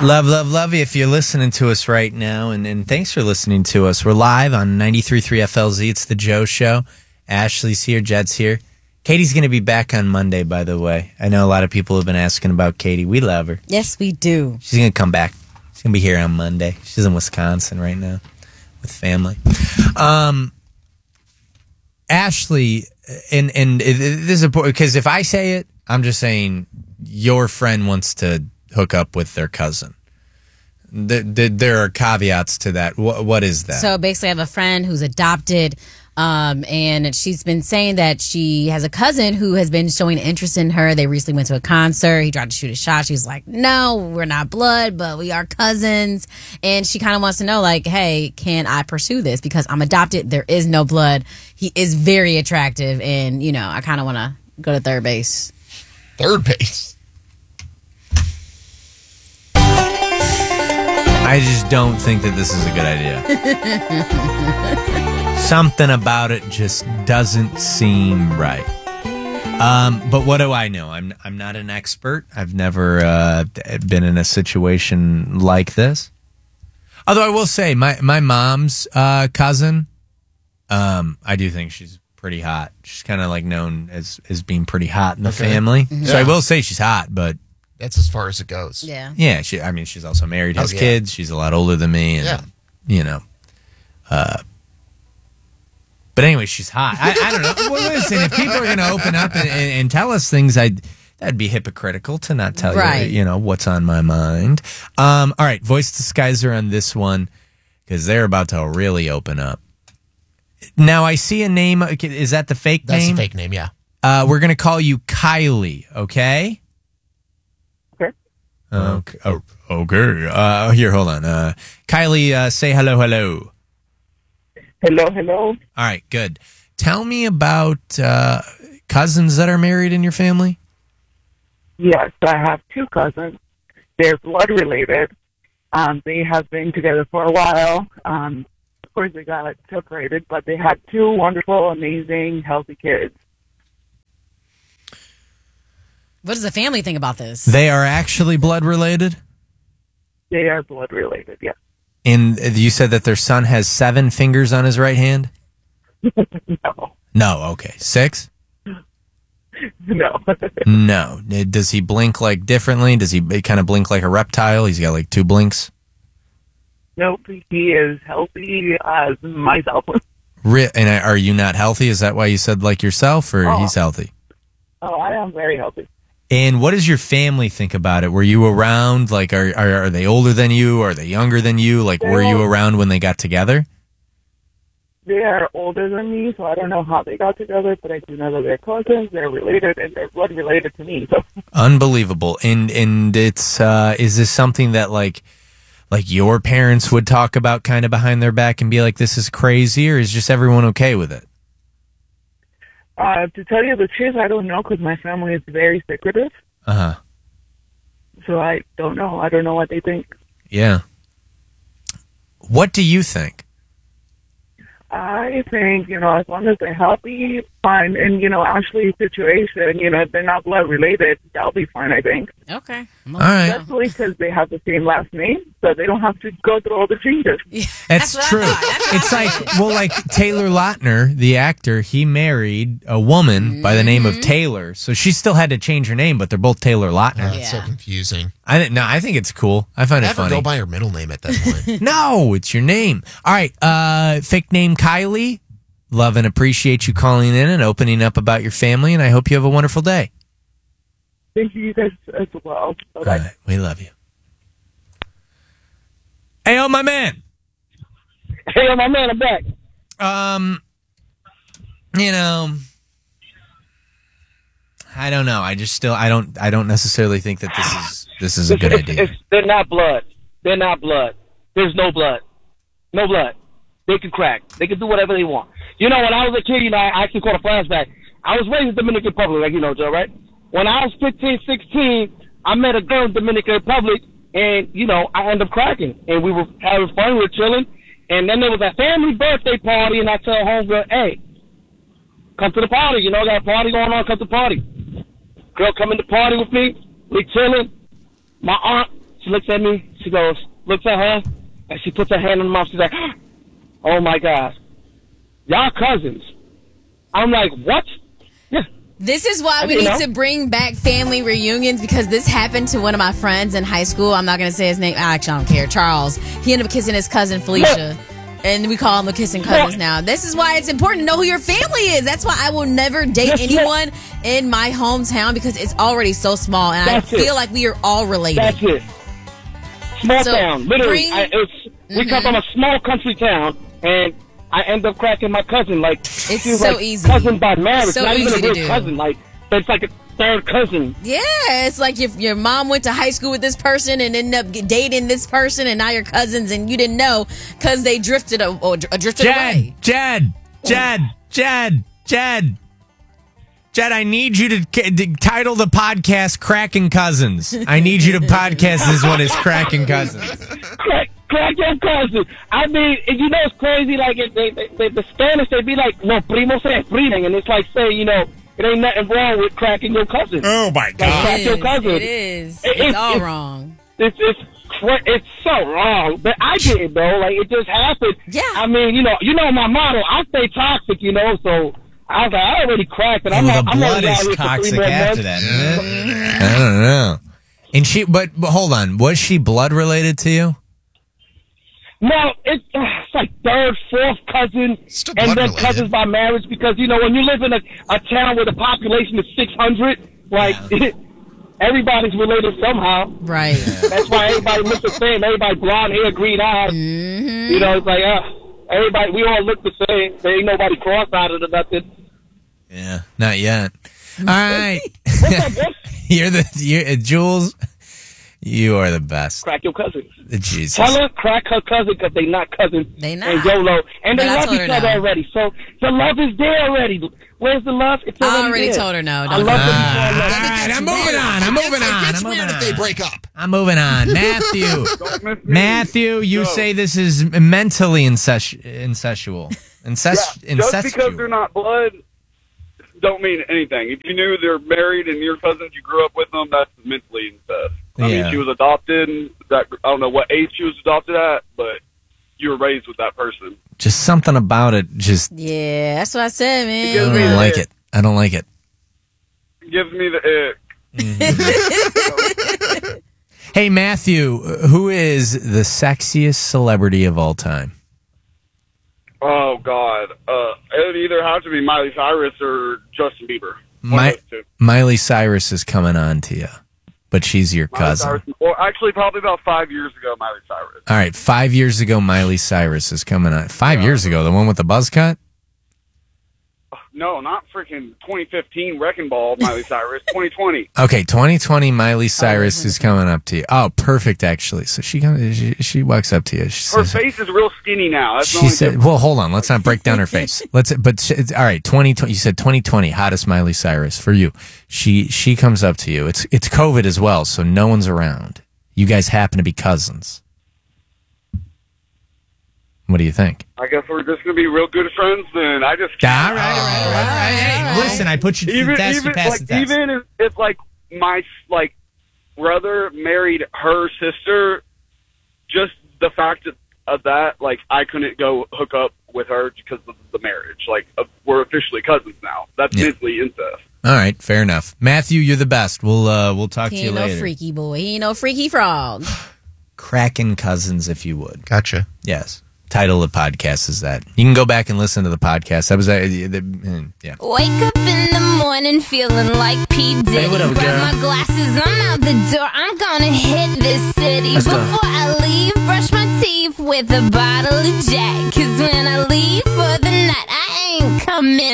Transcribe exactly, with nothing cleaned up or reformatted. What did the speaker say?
Love, love, love you if you're listening to us right now, and, and thanks for listening to us. We're live on ninety-three point three F L Z. It's the Joe Show. Ashley's here, Jed's here. Katie's going to be back on Monday, by the way. I know a lot of people have been asking about Katie. We love her. Yes, we do. She's going to come back. She's going to be here on Monday. She's in Wisconsin right now with family. Um, Ashley, and, and this is important, because if I say it, I'm just saying your friend wants to hook up with their cousin. There, there, there are caveats to that. What, what is that? So basically, I have a friend who's adopted, um, and she's been saying that she has a cousin who has been showing interest in her. They recently went to a concert. He tried to shoot a shot. She's like, no, we're not blood, but we are cousins. And she kind of wants to know, like, hey, can I pursue this? Because I'm adopted. There is no blood. He is very attractive. And, you know, I kind of want to go to third base. Third base? I just don't think that this is a good idea. Something about it just doesn't seem right. Um, but what do I know? I'm I'm not an expert. I've never uh, been in a situation like this. Although I will say, my my mom's uh, cousin, um, I do think she's pretty hot. She's kind of like known as as being pretty hot in the Okay. family. Mm-hmm. So I Yeah. will say she's hot, but. That's as far as it goes. Yeah. Yeah, she, I mean, she's also married, has Oh, yeah. kids. She's a lot older than me, and Yeah. you know. Uh, but anyway, she's hot. I, I don't know. Well, listen, if people are going to open up and, and, and tell us things, I that'd be hypocritical to not tell Right. you, you know, what's on my mind. Um, all right, voice disguiser on this one because they're about to really open up. Now I see a name. Is that the fake That's name? the fake name, yeah. Uh, we're going to call you Kylie. Okay. Okay. Oh, okay. Uh, here, hold on. Uh, Kylie, uh, say hello, hello. Hello, hello. All right, good. Tell me about uh, cousins that are married in your family. Yes, I have two cousins. They're blood related. Um, they have been together for a while. Um, of course, they got separated, but they had two wonderful, amazing, healthy kids. What does the family think about this? They are actually blood related? They are blood related, yes. And you said that their son has seven fingers on his right hand? No. No, okay. Six? No. No. Does he blink like differently? Does he kind of blink like a reptile? He's got like two blinks? Nope, he is healthy as myself. Re- and are you not healthy? Is that why you said like yourself, or Oh. he's healthy? Oh, I am very healthy. And what does your family think about it? Were you around? Like, are are, are they older than you? Are they younger than you? Like, were you around when they got together? They are older than me, so I don't know how they got together, but I do know that they're cousins, they're related, and they're blood related to me. So. Unbelievable. And and it's uh, is this something that like like your parents would talk about kind of behind their back and be like, this is crazy, or is just everyone okay with it? Uh, to tell you the truth, I don't know because my family is very secretive. Uh huh. So I don't know. I don't know what they think. Yeah. What do you think? I think, you know, as long as they're healthy, fine. And, you know, Ashley's situation, you know, if they're not blood related, that'll be fine, I think. Okay. All right. Especially because they have the same last name, so they don't have to go through all the changes. That's, That's what I true. thought. That's what It's I like, well, like Taylor Lautner, the actor, he married a woman by the name of Taylor. So she still had to change her name, but they're both Taylor Lautner. Oh, that's so Yeah. confusing. I didn't No, I think it's cool. I find it Never funny. go by your middle name at that point. No, it's your name. All right. Uh, fake name Kylie. Love and appreciate you calling in and opening up about your family, and I hope you have a wonderful day. Thank you guys as well. All right. We love you. Hey, oh, my man. Hey, my man, I'm back. Um, you know, I don't know. I just still, I don't, I don't necessarily think that this is this is a good It's- idea. it's- they're not blood. They're not blood. There's no blood. No blood. They can crack. They can do whatever they want. You know, when I was a kid, you know, I actually caught a flashback. I was raised in Dominican Republic, like you know, Joe, right? When I was fifteen, sixteen, I met a girl in Dominican Republic, and, you know, I ended up cracking. And we were having fun, we were chilling. And then there was a family birthday party, and I told homegirl, hey, come to the party. You know, got a party going on, come to the party. Girl come in the party with me. We chilling. My aunt She looks at me. She goes, looks at her, and she puts her hand on her mouth. She's like, oh, my God. Y'all cousins. I'm like, what? Yeah. This is why I we didn't need know. to bring back family reunions, because this happened to one of my friends in high school. I'm not going to say his name. Actually, I don't care. Charles. He ended up kissing his cousin, Felicia. And we call them the kissing cousins now. This is why it's important to know who your family is. That's why I will never date That's it. anyone in my hometown, because it's already so small. And That's I feel it. like we are all related. That's it. Small So, town. Literally. bring- I, it's, we come from a small country town, and I end up cracking my cousin. Like, It's she's so like easy. cousin by marriage. So Not even easy a to real do. cousin. Like, it's like a third cousin. Yeah, it's like if your mom went to high school with this person and ended up get- dating this person, and now you're cousins and you didn't know because they drifted a, or dr- drifted away. Jed, Jed, Jed, Jed, Jed. Jed, I need you to, c- to title the podcast Cracking Cousins. I need you to podcast this one as Cracking Cousins. Crack, crack your cousin. I mean, and you know it's crazy. Like it, they, they, they, the Spanish, they be like, "No, primo se primo," and it's like saying, you know, it ain't nothing wrong with cracking your cousin. Oh my Like, crack It your is. cousin. It is. It- It's it- all it- wrong. It's it's cra- it's so wrong, but I didn't though. Like it just happened. Yeah. I mean, you know, you know my motto. I stay toxic, you know. So I was like, I already cracked, and I'm Well, not. the I'm blood only out is here for three toxic more after months. that, isn't it? I don't know. And she, but, but hold on, was she blood related to you? No, it's, uh, it's like third, fourth cousin, Still and blood then related. cousins by marriage. Because you know, when you live in a, a town where the population is six hundred, like everybody's related somehow. Right. That's why everybody looks the same. Everybody blonde hair, green eyes. Mm-hmm. You know, it's like uh, everybody. We all look the same. There ain't nobody cross-eyed or nothing. Yeah, not yet. All right. What's up, boy? You're the, you're, uh, Jules, you are the best. Crack your cousin. Jesus. Tell her crack her cousin because they not cousins. They not. And YOLO. And But they I love told each her other no. already. So the love is there already. Where's the love? It's I already already there. told her no, I don't love do them. Ah, so much. all right, It's I'm moving weird. on. I'm It moving gets- on. It gets I'm moving weird if on. they break up. I'm moving on. Matthew. Don't miss me. Matthew, you No. say this is mentally incest- incestual. Incest- Yeah, just because incestual. they're not blood don't mean anything. If you knew they're married and your cousins, you grew up with them, that's mentally incest. I Yeah. mean, she was adopted. And that I don't know what age she was adopted at, but you were raised with that person. Just something about it. Just Yeah, that's what I said, I man. gives me don't the like ick. it. I don't like it. It gives me the ick. Hey, Matthew, who is the sexiest celebrity of all time? Oh God, uh, it would either have to be Miley Cyrus or Justin Bieber. One My, of those two. Miley Cyrus is coming on to you, but she's your Miley cousin. Cyrus, well, actually, probably about five years ago, Miley Cyrus. All right, five years ago, Miley Cyrus is coming on. Five years ago, the one with the buzz cut? No, not freaking twenty fifteen Wrecking Ball, Miley Cyrus. twenty twenty. Okay, twenty twenty Miley Cyrus is coming up to you. Oh, perfect, actually. So she comes, she, she walks up to you. She Her says, face is real skinny now. That's the she only said, difference. well, hold on. Let's not break down her face. Let's, but she- it's- all right, twenty twenty, you said twenty twenty, hottest Miley Cyrus for you. She, she comes up to you. It's, it's COVID as well, so no one's around. You guys happen to be cousins. What do you think? I guess we're just gonna be real good friends. Then I just All right, all right, all right. all right. Hey, listen, I put you to the even test. You even passed like the test. even if, if like my like brother married her sister, just the fact of, of that, like I couldn't go hook up with her because of the marriage. Like uh, we're officially cousins now. That's Yeah. mentally incest. All right, fair enough. Matthew, you're the best. We'll uh, we'll talk He to you ain't no later. freaky boy. He ain't no freaky frog. Cracking cousins, if you would. Gotcha. Yes. Title of the podcast is that. You can go back and listen to the podcast. That was uh, the, the, yeah. Wake up in the morning feeling like P. Diddy. Hey, what up, Grab girl? my glasses, I'm out the door. I'm gonna hit this city. Let's go. Before I leave, brush my teeth with a bottle of Jack. Cause when I leave for the night, I ain't coming